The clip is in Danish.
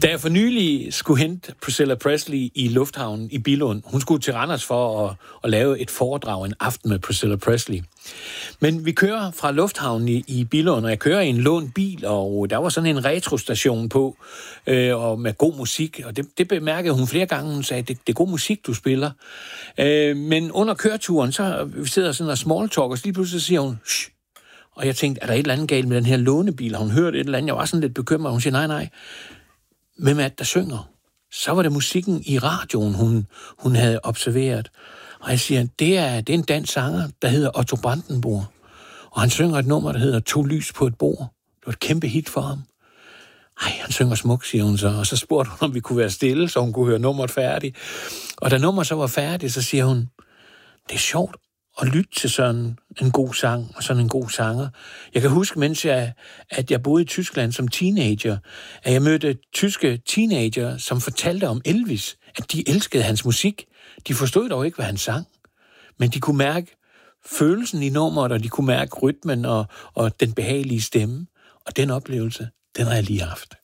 Da jeg for nylig skulle hente Priscilla Presley i lufthavnen i Billund, hun skulle til Randers for at lave et foredrag en aften med Priscilla Presley. Men vi kører fra lufthavnen i Billund, og jeg kører i en lånt bil, og der var sådan en retrostation på, og med god musik, og det bemærkede hun flere gange. Hun sagde, det er god musik, du spiller. Men under køreturen, så vi sidder sådan og smalltalk, og så lige pludselig siger hun, shh. Og jeg tænkte, er der et eller andet galt med den her lånebil? Har hun hørt et eller andet? Jeg var sådan lidt bekymret. Hun siger, nej. Hvem er det, der synger? Så var det musikken i radioen, hun havde observeret. Og jeg siger, det er en dansk sanger, der hedder Otto Brandenburg. Og han synger et nummer, der hedder To lys på et bord. Det var et kæmpe hit for ham. Ej, han synger smukt, siger hun så. Og så spurgte hun, om vi kunne være stille, så hun kunne høre nummeret færdigt. Og da nummeret så var færdigt, så siger hun, det er sjovt at lytte til sådan en god sang og sådan en god sanger. Jeg kan huske, mens jeg boede i Tyskland som teenager, at jeg mødte tyske teenager, som fortalte om Elvis, at de elskede hans musik. De forstod dog ikke, hvad han sang, men de kunne mærke følelsen i nummeret, og de kunne mærke rytmen og den behagelige stemme. Og den oplevelse, den har jeg lige haft.